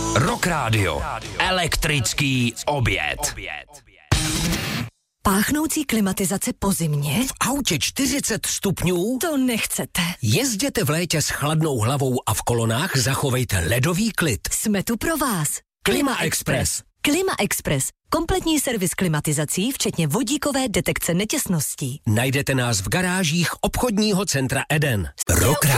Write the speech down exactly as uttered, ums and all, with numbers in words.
Rock Radio. Elektrický oběd. Páchnoucí klimatizace po zimě? V autě čtyřicet stupňů? To nechcete. Jezděte v létě s chladnou hlavou a v kolonách zachovejte ledový klid. Jsme tu pro vás. Klima Express. Klima Express. Kompletní servis klimatizací, včetně vodíkové detekce netěsností. Najdete nás v garážích obchodního centra Eden. Rock